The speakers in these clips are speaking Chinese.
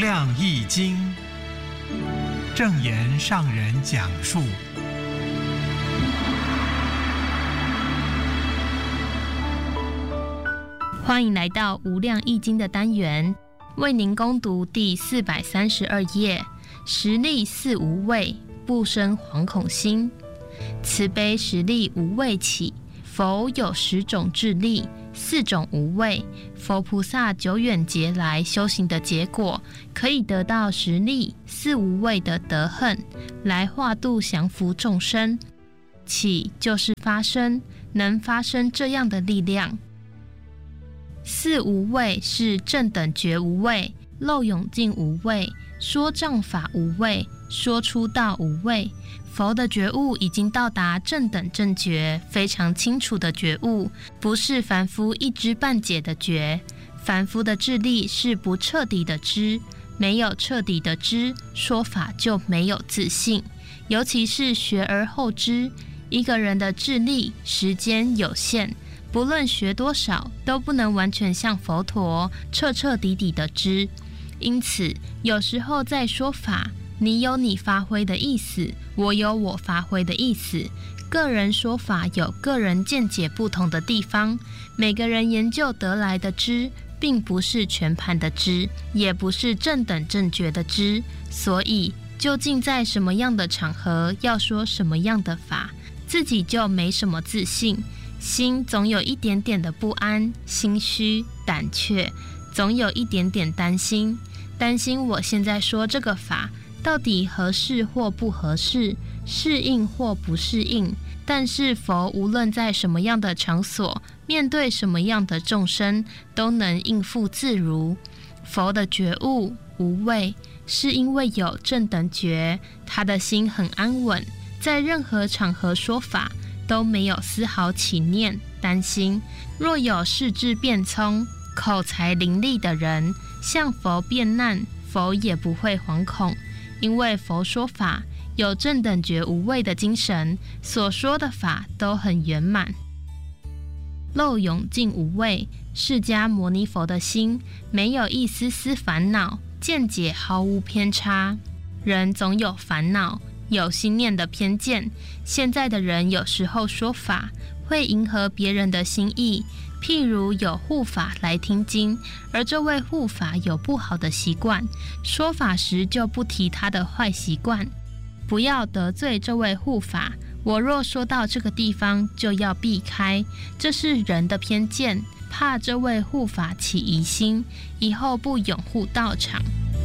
量易经，正言上人讲述。 欢迎来到无量易经的单元，为您攻读第432页。十力四无畏，不生惶恐心。慈悲十力无畏起，佛有10种智力，4种无畏。佛菩萨久远劫来修行的结果，可以得到十力四无畏的德行，来化度降伏众生。起就是发生，能发生这样的力量。四无畏是正等觉无畏，漏永尽无畏，说障法无畏，说出道无畏。佛的觉悟已经到达正等正觉，非常清楚的觉悟，不是凡夫一知半解的觉。凡夫的智力是不彻底的知，没有彻底的知，说法就没有自信。尤其是学而后知，一个人的智力时间有限，不论学多少，都不能完全像佛陀彻彻底底的知。因此，有时候在说法，你有你发挥的意思，我有我发挥的意思。个人说法有个人见解不同的地方，每个人研究得来的知，并不是全盘的知，也不是正等正觉的知。所以，究竟在什么样的场合要说什么样的法，自己就没什么自信。心总有一点点的不安、心虚、胆怯，总有一点点担心我现在说这个法到底合适或不合适，适应或不适应。但是佛无论在什么样的场所，面对什么样的众生，都能应付自如。佛的觉悟无畏，是因为有正等觉，他的心很安稳，在任何场合说法都没有丝毫起念担心。若有世智辩聪、口才伶俐的人向佛辩难，佛也不会惶恐，因为佛说法有正等觉无畏的精神，所说的法都很圆满。漏永尽无畏，释迦牟尼佛的心没有一丝丝烦恼，见解毫无偏差。人总有烦恼，有心念的偏见。现在的人有时候说法会迎合别人的心意，譬如有护法来听经，而这位护法有不好的习惯，说法时就不提他的坏习惯。不要得罪这位护法，我若说到这个地方就要避开，这是人的偏见，怕这位护法起疑心，以后不拥护道场。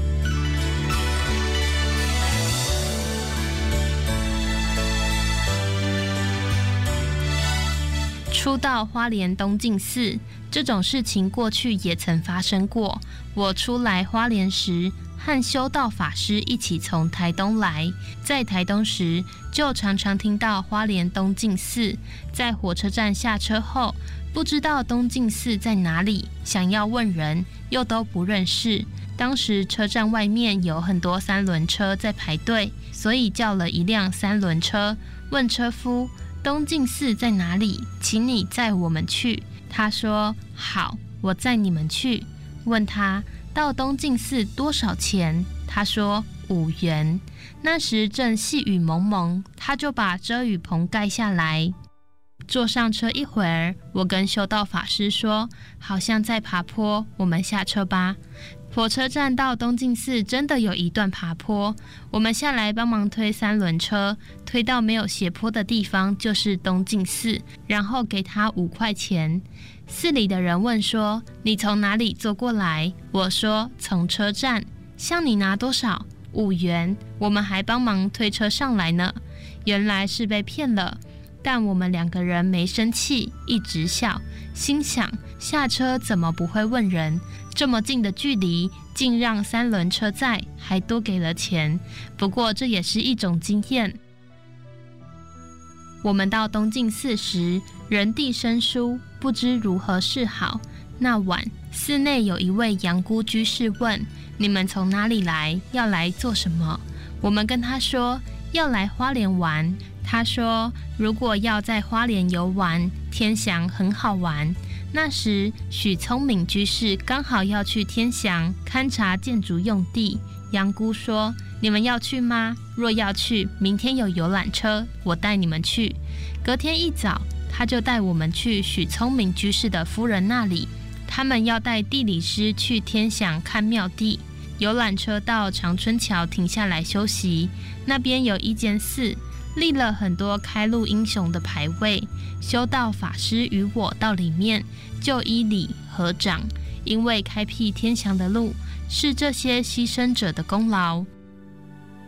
初到花莲东进寺，这种事情过去也曾发生过。我初来花莲时，和修道法师一起从台东来，在台东时就常常听到花莲东进寺。在火车站下车后，不知道东进寺在哪里，想要问人，又都不认识。当时车站外面有很多3轮车在排队，所以叫了一辆3轮车，问车夫东进寺在哪里，请你载我们去。他说好，我载你们去。问他到东进寺多少钱，他说5元。那时正细雨蒙蒙，他就把遮雨棚盖下来。坐上车一会儿，我跟修道法师说，好像在爬坡，我们下车吧。火车站到东进寺真的有一段爬坡，我们下来帮忙推3轮车，推到没有斜坡的地方就是东进寺，然后给他5块钱。寺里的人问说，你从哪里坐过来？我说从车站。向你拿多少？5元，我们还帮忙推车上来呢。原来是被骗了，但我们2个人没生气，一直笑，心想下车怎么不会问人？这么近的距离，竟让3轮车载，还多给了钱。不过这也是一种经验。我们到东进寺时，人地生疏，不知如何是好。那晚，寺内有一位杨姑居士问，你们从哪里来？要来做什么？我们跟他说，要来花莲玩。他说，如果要在花莲游玩，天祥很好玩。 那时许聪明居士刚好要去天祥勘察建筑用地。杨姑说：你们要去吗？若要去，明天有游览车，我带你们去。隔天一早，他就带我们去许聪明居士的夫人那里，他们要带地理师去天祥看庙地。游览车到长春桥停下来休息，那边有一间寺，立了很多开路英雄的牌位，修道法师与我到里面就依礼合掌，因为开辟天祥的路是这些牺牲者的功劳。